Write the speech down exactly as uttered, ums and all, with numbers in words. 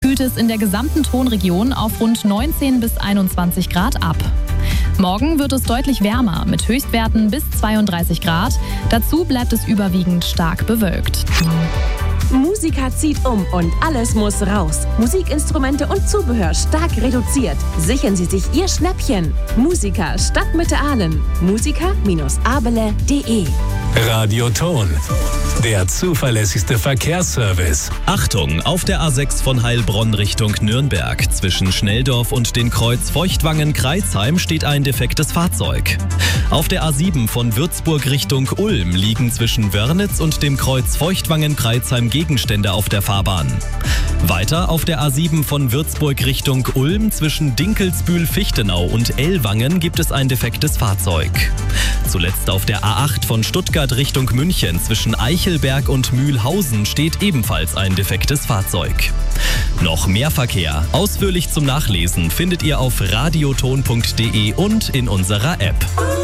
kühlt es in der gesamten Tonregion auf rund neunzehn bis einundzwanzig Grad ab. Morgen wird es deutlich wärmer mit Höchstwerten bis zweiunddreißig Grad. Dazu bleibt es überwiegend stark bewölkt. Musica zieht um und alles muss raus. Musikinstrumente und Zubehör stark reduziert. Sichern Sie sich Ihr Schnäppchen. Musica Stadtmitte Aalen. musica Bindestrich abele punkt de Radioton, der zuverlässigste Verkehrsservice. Achtung, auf der A sechs von Heilbronn Richtung Nürnberg. Zwischen Schnelldorf und den Kreuz Feuchtwangen-Kreuzheim steht ein defektes Fahrzeug. Auf der A sieben von Würzburg Richtung Ulm liegen zwischen Wörnitz und dem Kreuz Feuchtwangen-Kreuzheim Gegenstände auf der Fahrbahn. Weiter auf der A sieben von Würzburg Richtung Ulm zwischen Dinkelsbühl-Fichtenau und Ellwangen gibt es ein defektes Fahrzeug. Zuletzt auf der A acht von Stuttgart Richtung München zwischen Eichelberg und Mühlhausen steht ebenfalls ein defektes Fahrzeug. Noch mehr Verkehr, ausführlich zum Nachlesen, findet ihr auf radioton punkt de und in unserer App.